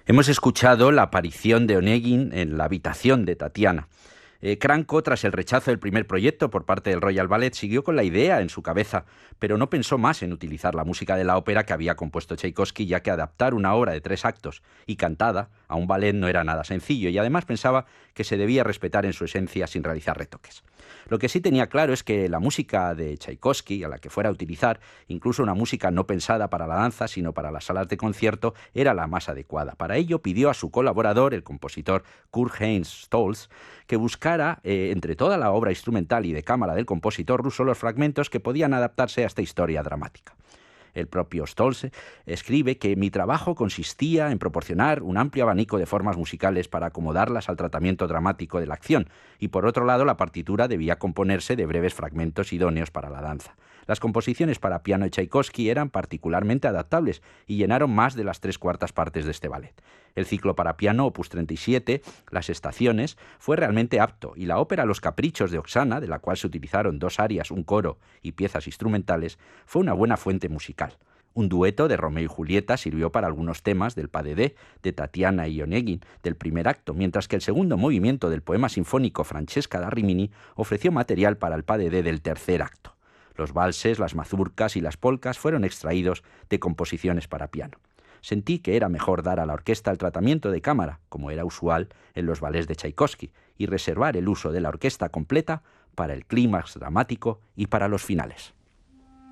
Hemos escuchado la aparición de Onegin en la habitación de Tatiana. Cranco, tras el rechazo del primer proyecto por parte del Royal Ballet, siguió con la idea en su cabeza, pero no pensó más en utilizar la música de la ópera que había compuesto Tchaikovsky, ya que adaptar una obra de 3 actos y cantada a un ballet no era nada sencillo, y además pensaba que se debía respetar en su esencia sin realizar retoques. Lo que sí tenía claro es que la música de Tchaikovsky, a la que fuera a utilizar, incluso una música no pensada para la danza, sino para las salas de concierto, era la más adecuada. Para ello pidió a su colaborador, el compositor Kurt-Heinz Stolz, que buscara entre toda la obra instrumental y de cámara del compositor ruso los fragmentos que podían adaptarse a esta historia dramática. El propio Stolz escribe que mi trabajo consistía en proporcionar un amplio abanico de formas musicales para acomodarlas al tratamiento dramático de la acción, y por otro lado la partitura debía componerse de breves fragmentos idóneos para la danza. Las composiciones para piano de Tchaikovsky eran particularmente adaptables y llenaron más de las 3/4 partes de este ballet. El ciclo para piano, opus 37, Las estaciones, fue realmente apto, y la ópera Los caprichos de Oksana, de la cual se utilizaron 2 arias, un coro y piezas instrumentales, fue una buena fuente musical. Un dueto de Romeo y Julieta sirvió para algunos temas del Pas de deux de Tatiana y Onegin del primer acto, mientras que el segundo movimiento del poema sinfónico Francesca da Rimini ofreció material para el Pas de deux del tercer acto. Los valses, las mazurcas y las polcas fueron extraídos de composiciones para piano. Sentí que era mejor dar a la orquesta el tratamiento de cámara, como era usual en los ballets de Tchaikovsky, y reservar el uso de la orquesta completa para el clímax dramático y para los finales.